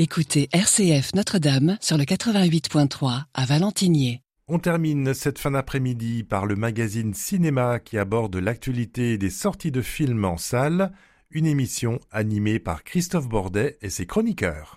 Écoutez RCF Notre-Dame sur le 88.3 à Valentinier. On termine cette fin d'après-midi par le magazine Cinéma qui aborde l'actualité des sorties de films en salle, une émission animée par Christophe Bordet et ses chroniqueurs.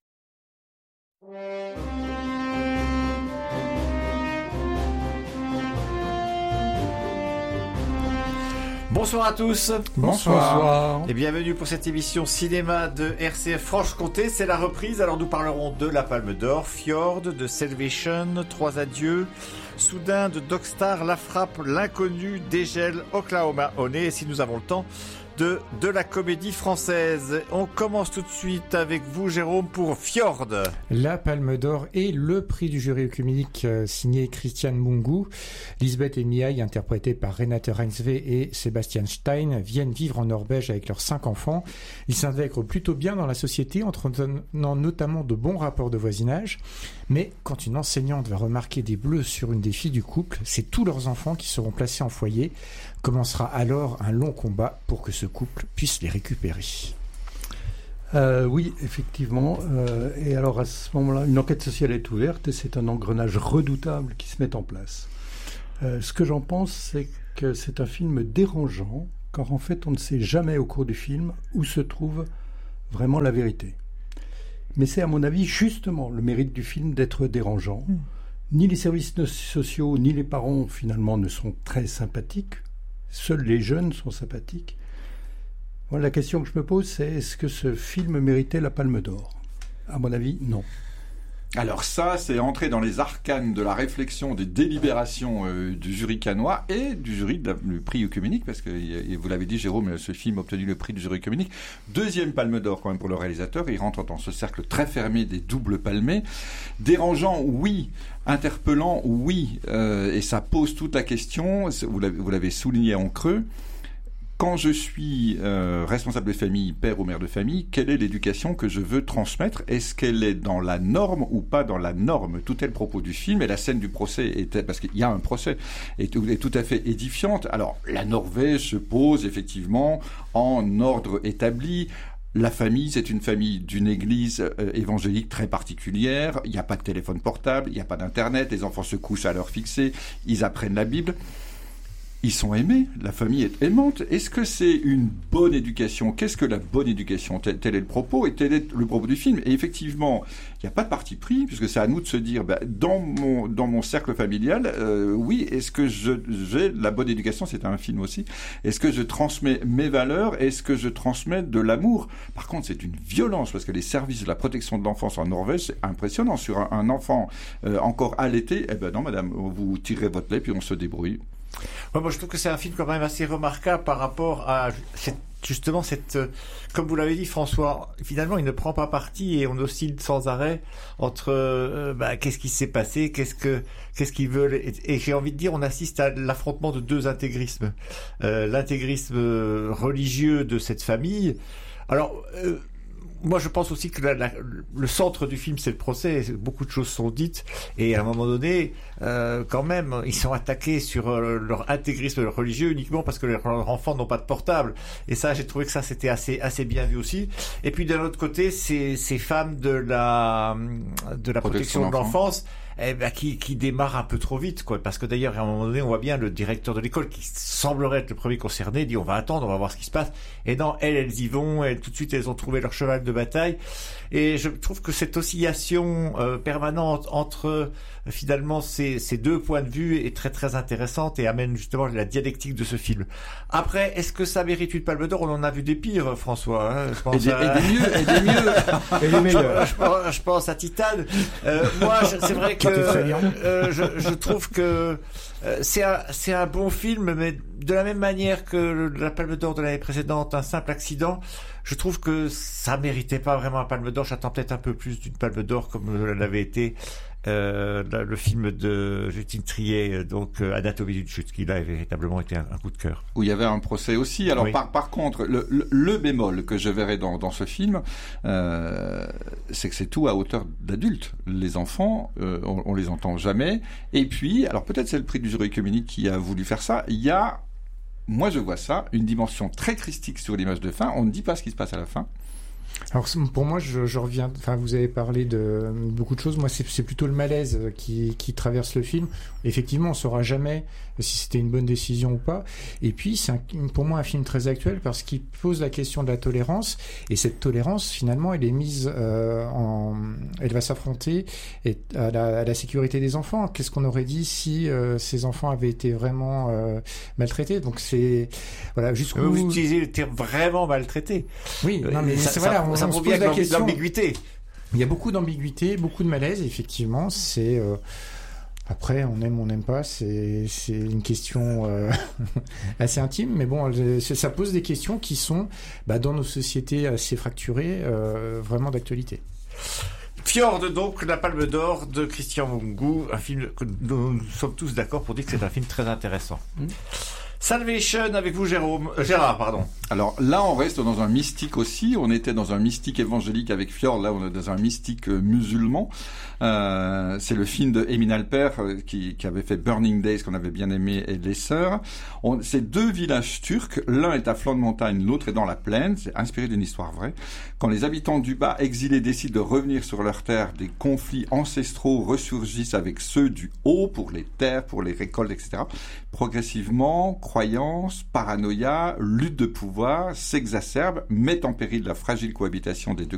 Bonsoir à tous. Bonsoir. Et bienvenue pour cette émission cinéma de RCF Franche-Comté. C'est la reprise, alors nous parlerons de La Palme d'Or, Fjord, de Salvation, Trois adieux, Soudain, de Dogstar, La Frappe, L'Inconnu, Dégel, Oklahoma Honey, et si nous avons le temps, de la comédie française. On commence tout de suite avec vous, Jérôme, pour Fjord. La Palme d'Or et le prix du jury œcuménique signé Christian Mungiu. Lisbeth et Mihai, interprétés par Renate Reinsve et Sebastian Stein, viennent vivre en Norvège avec leurs 5 enfants. Ils s'intègrent plutôt bien dans la société, entretenant notamment de bons rapports de voisinage. Mais quand une enseignante va remarquer des bleus sur une des filles du couple, c'est tous leurs enfants qui seront placés en foyer. Commencera alors un long combat pour que ce couple puisse les récupérer. Oui, effectivement. Et alors à ce moment-là, une enquête sociale est ouverte et c'est un engrenage redoutable qui se met en place. Ce que j'en pense, c'est que c'est un film dérangeant, car en fait on ne sait jamais au cours du film où se trouve vraiment la vérité. Mais c'est à mon avis justement le mérite du film d'être dérangeant. Ni les services sociaux ni les parents finalement ne sont très sympathiques. Seuls les jeunes sont sympathiques. Voilà, la question que je me pose, c'est est-ce que ce film méritait la Palme d'Or ? À mon avis, non. Alors ça, c'est entrer dans les arcanes de la réflexion, des délibérations du jury cannois et du jury du prix œcuménique, parce que, vous l'avez dit Jérôme, ce film a obtenu le prix du jury œcuménique. 2e Palme d'Or quand même pour le réalisateur, il rentre dans ce cercle très fermé des doubles palmés. Dérangeant, oui. Interpellant, oui. Et ça pose toute la question, vous l'avez souligné en creux. Quand je suis responsable de famille, père ou mère de famille, quelle est l'éducation que je veux transmettre ? Est-ce qu'elle est dans la norme ou pas dans la norme ? Tout est le propos du film et la scène du procès, parce qu'il y a un procès, est tout à fait édifiante. Alors, la Norvège se pose effectivement en ordre établi. La famille, c'est une famille d'une église évangélique très particulière. Il n'y a pas de téléphone portable, il n'y a pas d'internet, les enfants se couchent à l'heure fixée, ils apprennent la Bible. Ils sont aimés, la famille est aimante. Est-ce que c'est une bonne éducation ? Qu'est-ce que la bonne éducation ? Tel est le propos et tel est le propos du film. Et effectivement, il n'y a pas de parti pris, puisque c'est à nous de se dire, dans mon cercle familial, oui, est-ce que j'ai la bonne éducation ? C'est un film aussi. Est-ce que je transmets mes valeurs ? Est-ce que je transmets de l'amour ? Par contre, c'est une violence, parce que les services de la protection de l'enfance en Norvège, c'est impressionnant. Sur un enfant encore allaité, non madame, vous tirez votre lait, puis on se débrouille. Ouais, moi je trouve que c'est un film quand même assez remarquable par rapport à justement cette, comme vous l'avez dit François, finalement il ne prend pas parti et on oscille sans arrêt entre qu'est-ce qui s'est passé, qu'est-ce qu'ils veulent, et j'ai envie de dire on assiste à l'affrontement de deux intégrismes, l'intégrisme religieux de cette famille. Alors moi, je pense aussi que le centre du film, c'est le procès. Beaucoup de choses sont dites. Et à un moment donné, quand même, ils sont attaqués sur leur intégrisme religieux uniquement parce que leurs enfants n'ont pas de portable. Et ça, j'ai trouvé que ça, c'était assez bien vu aussi. Et puis, d'un autre côté, ces femmes de la protection de l'enfance, qui démarre un peu trop vite, quoi. Parce que d'ailleurs, à un moment donné, on voit bien le directeur de l'école, qui semblerait être le premier concerné, dit on va attendre, on va voir ce qui se passe. Et non, elles y vont, tout de suite, elles ont trouvé leur cheval de bataille. Et je trouve que cette oscillation permanente entre finalement ces deux points de vue est très très intéressante et amène justement la dialectique de ce film. Après, est-ce que ça mérite une Palme d'Or ? On en a vu des pires, François. Hein, je pense et des mieux. Et les meilleurs. Je pense à Titane. Moi, c'est vrai que je trouve que c'est un bon film, mais de la même manière que la Palme d'Or de l'année précédente, Un simple accident, je trouve que ça méritait pas vraiment un Palme d'Or. J'attends peut-être un peu plus d'une Palme d'Or comme l'avait été le film de Justine Triet, donc Anatomie d'une chute, qui là a véritablement été un coup de cœur. Où il y avait un procès aussi. Alors oui. par contre, le bémol que je verrai dans ce film, c'est que c'est tout à hauteur d'adulte. Les enfants, on les entend jamais. Et puis, alors peut-être c'est le prix du jury œcuménique qui a voulu faire ça. Il y a, moi je vois ça, une dimension très christique sur l'image de fin. On ne dit pas ce qui se passe à la fin. Alors pour moi, je reviens. Enfin, vous avez parlé de beaucoup de choses. Moi, c'est plutôt le malaise qui traverse le film. Effectivement, on saura jamais si c'était une bonne décision ou pas. Et puis, c'est pour moi un film très actuel parce qu'il pose la question de la tolérance. Et cette tolérance, finalement, elle est mise elle va s'affronter à la sécurité des enfants. Qu'est-ce qu'on aurait dit si ces enfants avaient été vraiment maltraités? Donc c'est voilà jusqu'où vous utilisez le terme vraiment maltraité. Oui, non mais ça on se pose la question. L'ambiguïté. Il y a beaucoup d'ambiguïté, beaucoup de malaise. Effectivement, c'est après on aime, on n'aime pas. C'est une question assez intime, mais bon, ça pose des questions qui sont dans nos sociétés assez fracturées, vraiment d'actualité. Fjord, donc, la Palme d'Or de Christian Mungiu, un film que nous sommes tous d'accord pour dire que c'est un film très intéressant. Salvation avec vous, Gérard, pardon. Alors là, on reste dans un mystique aussi. On était dans un mystique évangélique avec Fjord. Là, on est dans un mystique musulman. C'est le film de Emin Alper qui avait fait Burning Days, qu'on avait bien aimé, et Les Sœurs. C'est deux villages turcs. L'un est à flanc de montagne, l'autre est dans la plaine. C'est inspiré d'une histoire vraie. Quand les habitants du bas exilés décident de revenir sur leur terre, des conflits ancestraux ressurgissent avec ceux du haut pour les terres, pour les récoltes, etc. Progressivement, croyances, paranoïa, lutte de pouvoir s'exacerbent, mettent en péril la fragile cohabitation des deux